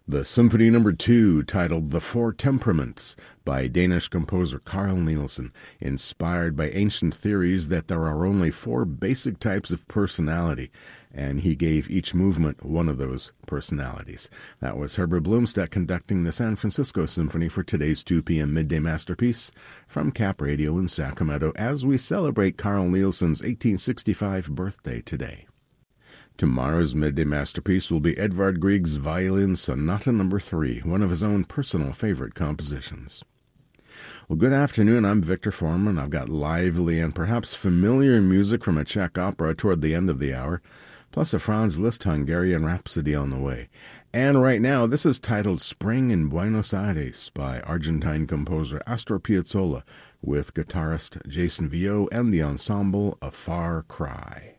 The Symphony No. 2, titled The Four Temperaments, by Danish composer Carl Nielsen, inspired by ancient theories that there are only four basic types of personality, and he gave each movement one of those personalities. That was Herbert Blomstedt conducting the San Francisco Symphony for today's 2 p.m. Midday Masterpiece from Cap Radio in Sacramento as we celebrate Carl Nielsen's 1865 birthday today. Tomorrow's Midday Masterpiece will be Edvard Grieg's Violin Sonata No. 3, one of his own personal favorite compositions. Well, good afternoon. I'm Victor Foreman. I've got lively and perhaps familiar music from a Czech opera toward the end of the hour, plus a Franz Liszt Hungarian Rhapsody on the way. And right now, this is titled Spring in Buenos Aires by Argentine composer Astor Piazzolla with guitarist Jason Vio and the ensemble A Far Cry.